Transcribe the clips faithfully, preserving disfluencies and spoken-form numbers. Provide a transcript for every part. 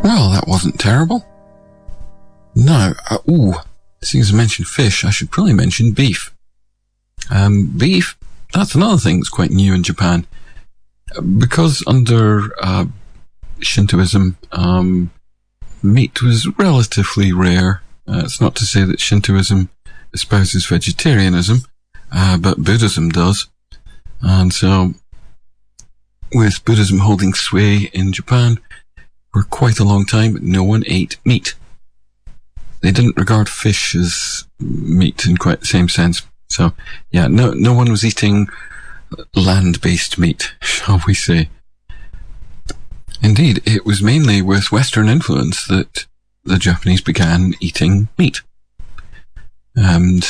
Well, that wasn't terrible. Now, uh, ooh, seeing as I mentioned fish, I should probably mention beef. Um, beef, that's another thing that's quite new in Japan. Because under uh, Shintoism, um, meat was relatively rare. Uh, it's not to say that Shintoism espouses vegetarianism, uh, but Buddhism does. And so, with Buddhism holding sway in Japan for quite a long time, no one ate meat. They didn't regard fish as meat in quite the same sense. So, yeah, no, no one was eating land-based meat, shall we say. Indeed, it was mainly with Western influence that the Japanese began eating meat. And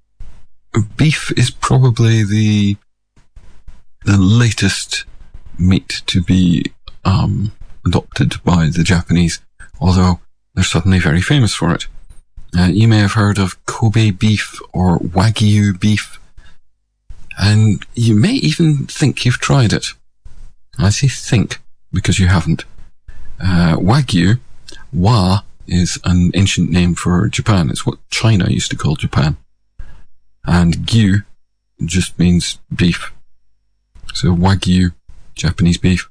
beef is probably the the latest meat to be um, adopted by the Japanese, although they're suddenly very famous for it. Uh, you may have heard of Kobe beef or Wagyu beef, and you may even think you've tried it. I say think, because you haven't. Uh, Wagyu, Wa, is an ancient name for Japan. It's what China used to call Japan. And Gyu just means beef. So Wagyu, Japanese beef.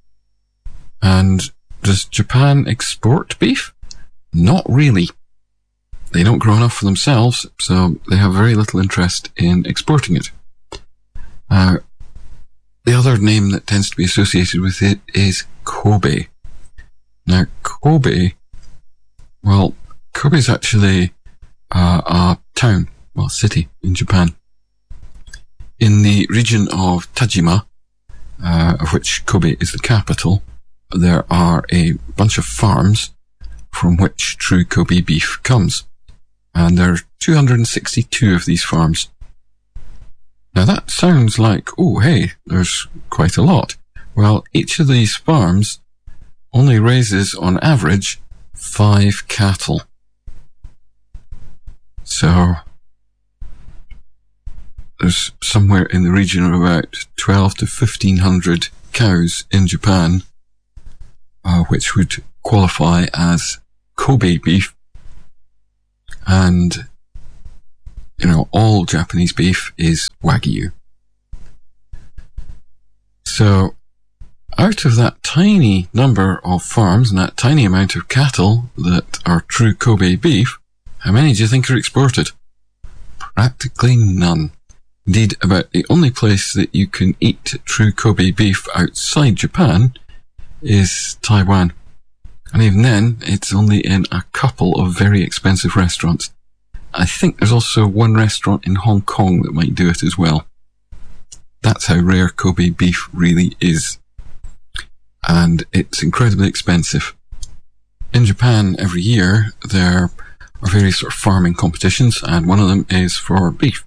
And does Japan export beef? Not really. They don't grow enough for themselves, so they have very little interest in exporting it. Uh, the other name that tends to be associated with it is Kobe. Now, Kobe, well, Kobe is actually uh, a town, well, city in Japan. In the region of Tajima, uh, of which Kobe is the capital, there are a bunch of farms from which true Kobe beef comes. And there are two hundred sixty-two of these farms. Now that sounds like, oh, hey, there's quite a lot. Well, each of these farms only raises, on average, five cattle. So there's somewhere in the region of about twelve to fifteen hundred cows in Japan, uh, which would qualify as Kobe beef. And, you know, all Japanese beef is Wagyu. So, out of that tiny number of farms and that tiny amount of cattle that are true Kobe beef, how many do you think are exported? Practically none. Indeed, about the only place that you can eat true Kobe beef outside Japan is Taiwan. And even then, it's only in a couple of very expensive restaurants. I think there's also one restaurant in Hong Kong that might do it as well. That's how rare Kobe beef really is. And it's incredibly expensive. In Japan, every year, there are various sort of farming competitions, and one of them is for beef.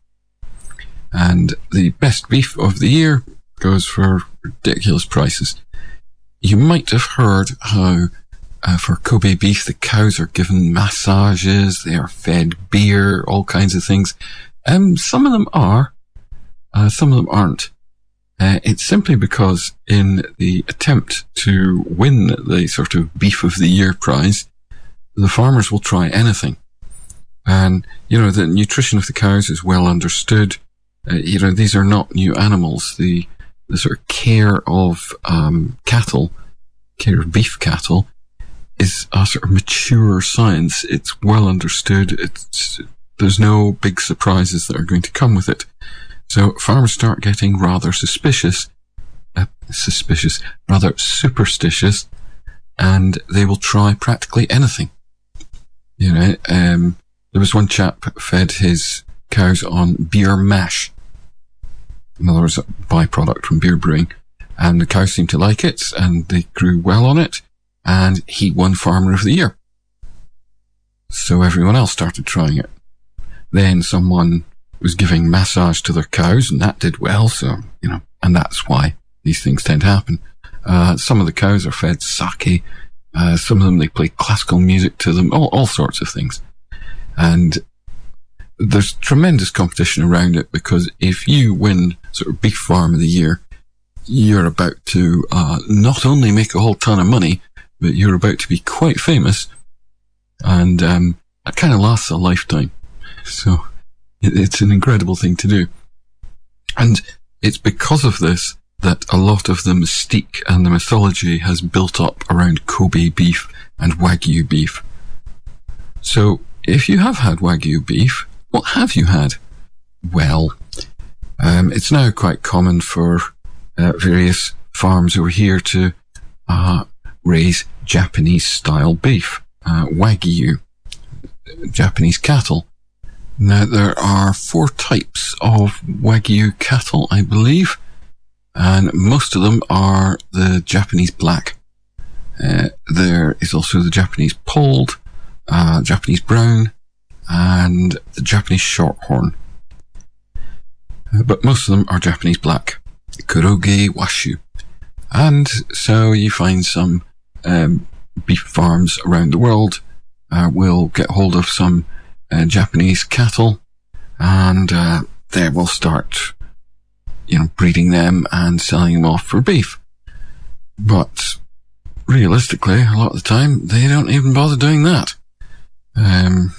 And the best beef of the year goes for ridiculous prices. You might have heard how Uh, for Kobe beef, the cows are given massages, they are fed beer, all kinds of things. Um, some of them are, uh, some of them aren't. Uh, it's simply because in the attempt to win the sort of beef of the year prize, the farmers will try anything. And, you know, the nutrition of the cows is well understood. Uh, you know, these are not new animals. The, the sort of care of, um, cattle, care of beef cattle, is a sort of mature science. It's well understood. It's, there's no big surprises that are going to come with it. So farmers start getting rather suspicious, uh, suspicious, rather superstitious, and they will try practically anything. You know, um, there was one chap fed his cows on beer mash. In other words, a byproduct from beer brewing. And the cows seemed to like it, and they grew well on it. And he won Farmer of the Year. So everyone else started trying it. Then someone was giving massage to their cows, and that did well, so, you know, and that's why these things tend to happen. Uh, some of the cows are fed sake, uh, some of them they play classical music to them, all, all sorts of things. And there's tremendous competition around it, because if you win sort of Beef Farm of the Year, you're about to, uh, not only make a whole ton of money, but you're about to be quite famous, and um, that kind of lasts a lifetime. So it, it's an incredible thing to do. And it's because of this that a lot of the mystique and the mythology has built up around Kobe beef and Wagyu beef. So, if you have had Wagyu beef, what have you had? Well, um, it's now quite common for uh, various farms over here to uh, raise Japanese-style beef, uh, Wagyu, Japanese cattle. Now, there are four types of Wagyu cattle, I believe, and most of them are the Japanese black. Uh, there is also the Japanese polled, uh, Japanese brown, and the Japanese shorthorn. Uh, but most of them are Japanese black, Kuroge Washu. And so you find some um, beef farms around the world uh, will get hold of some uh, Japanese cattle, and uh, they will start, you know, breeding them and selling them off for beef. But realistically, a lot of the time, they don't even bother doing that. Um,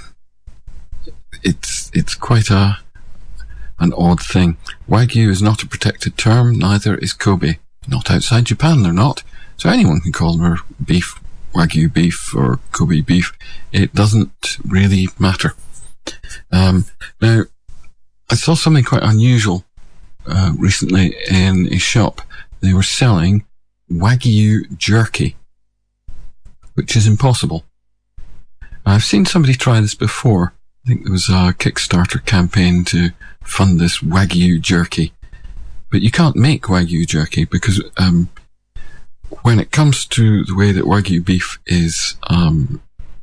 it's it's quite a an odd thing. Wagyu is not a protected term, neither is Kobe. Not outside Japan, they're not. So anyone can call them beef, Wagyu beef, or Kobe beef. It doesn't really matter. Um, now, I saw something quite unusual uh, recently in a shop. They were selling Wagyu jerky, which is impossible. I've seen somebody try this before. I think there was a Kickstarter campaign to fund this Wagyu jerky. But you can't make Wagyu jerky because um, when it comes to the way that Wagyu beef is um,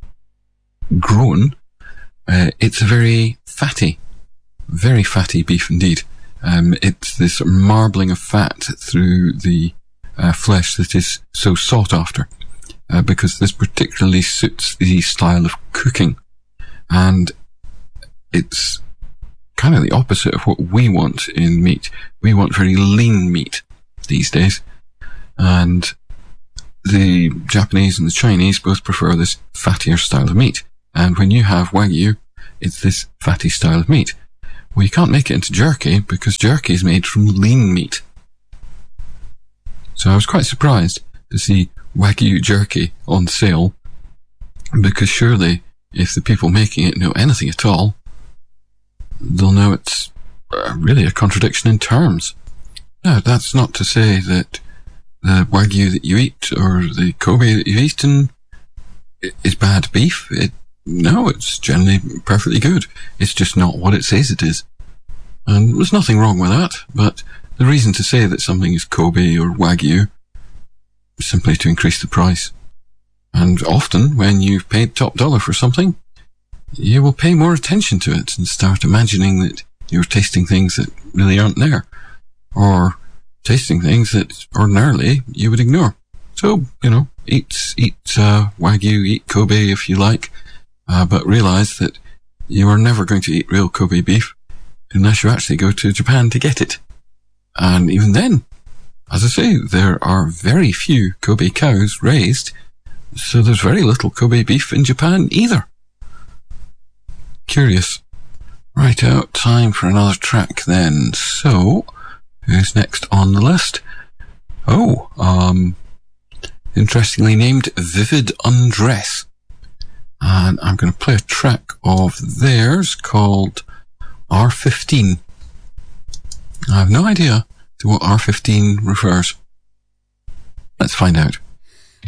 grown, uh, it's a very fatty, very fatty beef indeed. Um, it's this sort of marbling of fat through the uh, flesh that is so sought after, uh, because this particularly suits the style of cooking. And it's kind of the opposite of what we want in meat. We want very lean meat these days. And the Japanese and the Chinese both prefer this fattier style of meat. And when you have Wagyu, it's this fatty style of meat. Well, you can't make it into jerky because jerky is made from lean meat. So I was quite surprised to see Wagyu jerky on sale, because surely if the people making it know anything at all, they'll know it's uh, really a contradiction in terms. Now, that's not to say that the Wagyu that you eat or the Kobe that you've eaten is bad beef. It, no, it's generally perfectly good. It's just not what it says it is. And there's nothing wrong with that, but the reason to say that something is Kobe or Wagyu is simply to increase the price. And often, when you've paid top dollar for something, you will pay more attention to it and start imagining that you're tasting things that really aren't there, or tasting things that ordinarily you would ignore. So, you know, eat, eat uh, Wagyu, eat Kobe if you like, uh, but realize that you are never going to eat real Kobe beef unless you actually go to Japan to get it. And even then, as I say, there are very few Kobe cows raised, so there's very little Kobe beef in Japan either. Curious. Right out, time for another track then. So, who's next on the list? Oh, um, interestingly named Vivid Undress. And I'm going to play a track of theirs called R fifteen. I have no idea to what R fifteen refers. Let's find out.